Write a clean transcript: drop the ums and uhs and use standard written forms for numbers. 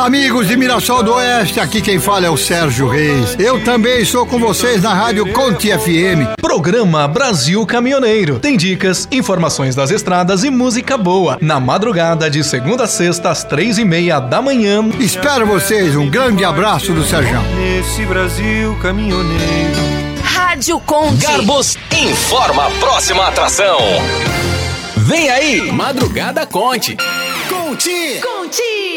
Amigos de Mirassol do Oeste, aqui quem fala é o Sérgio Reis. Eu também estou com vocês na Rádio Conte FM. Programa Brasil Caminhoneiro. Tem dicas, informações das estradas e música boa. Na madrugada de segunda a sexta às 3:30 da manhã. Espero vocês, um grande abraço do Sérgio. Nesse Brasil caminhoneiro. Rádio Conte. Garbos informa a próxima atração. Vem aí, Madrugada Conte. Conte.